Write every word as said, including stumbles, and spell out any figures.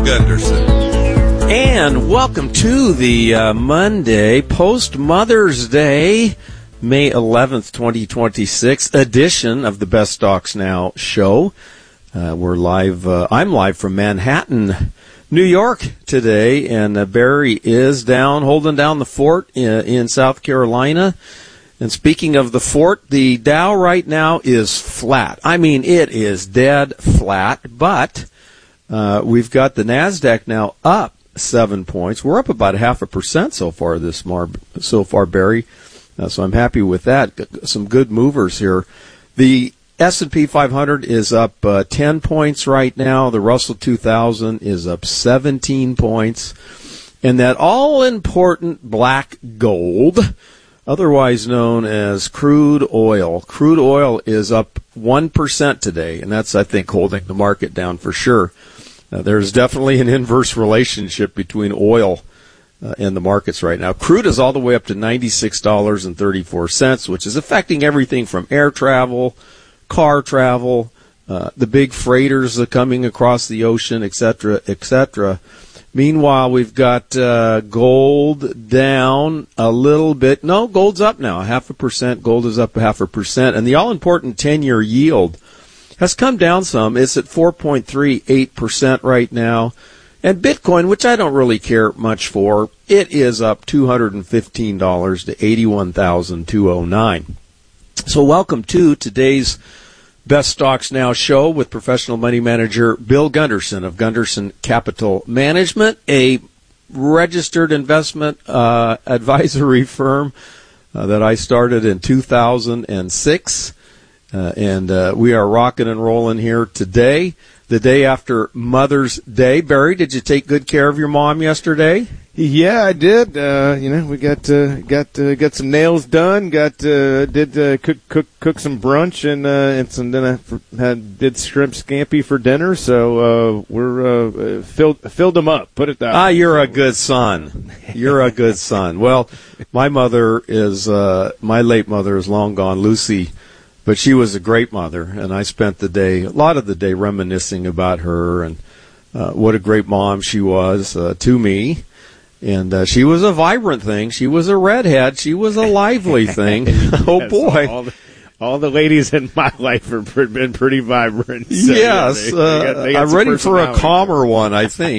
Gunderson. And welcome to the uh, Monday post-Mother's Day, May eleventh, twenty twenty-six edition of the Best Stocks Now show. Uh, we're live. Uh, I'm live from Manhattan, New York today, and uh, Barry is down, holding down the fort in, in South Carolina. And speaking of the fort, the Dow right now is flat. I mean, it is dead flat, but uh, we've got the NASDAQ now up seven points. We're up about half a percent so far this mar- so far, Barry. Uh, so I'm happy with that. Some good movers here. The S and P five hundred is up uh, ten points right now. The Russell two thousand is up seventeen points. And that all-important black gold, otherwise known as crude oil. Crude oil is up one percent today, and that's, I think, holding the market down for sure. Uh, there's definitely an inverse relationship between oil uh, and the markets right now. Crude is all the way up to ninety-six dollars and thirty-four cents, which is affecting everything from air travel, car travel, uh, the big freighters uh, coming across the ocean, et cetera, et cetera. Meanwhile, we've got uh, gold down a little bit. No, gold's up now, a half a percent. Gold is up a half a percent. And the all-important ten-year yield has come down some. It's at four point three eight percent right now. And Bitcoin, which I don't really care much for, it is up two hundred fifteen dollars to eighty-one thousand two hundred nine. So welcome to today's Best Stocks Now show with professional money manager Bill Gunderson of Gunderson Capital Management, a registered investment uh, advisory firm uh, that I started in two thousand six. Uh, and uh, we are rocking and rolling here today, the day after Mother's Day. Barry, did you take good care of your mom yesterday? Yeah, I did. Uh, you know, we got uh, got uh, got some nails done. Got uh, did uh, cook cook cook some brunch and uh, and some then I had did shrimp scampi for dinner. So uh, we're uh, filled filled them up. Put it that way. Ah, you're a good son. You're a good son. Well, my mother is uh, my late mother is long gone, Lucy. But she was a great mother, and I spent the day, a lot of the day, reminiscing about her and uh, what a great mom she was uh, to me. And uh, she was a vibrant thing. She was a redhead. She was a lively thing. Oh, yes, boy. All the, all the ladies in my life have been pretty vibrant. So yes. yeah, they, they got, they got uh, I'm ready for a calmer one, I think.